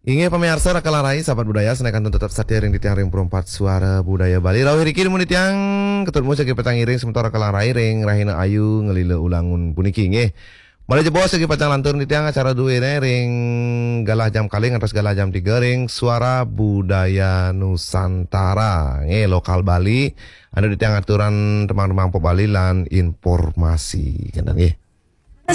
Inge pamirsa rakalarai sahabat budaya senakan tetap setia ring di tiang ring perempat suara budaya Bali. Rawih riki mun di tiang ketemu segi petang iring sementara kalarai ring rahina ayu ngelile ulangun puniki nge. Bali jebos segi pacang lantur di tiang acara duwe ring galah jam kaling atas galah jam 3 ring suara budaya Nusantara nge lokal Bali. Ada di tiang aturan temang-temang Bali lan informasi kan nge.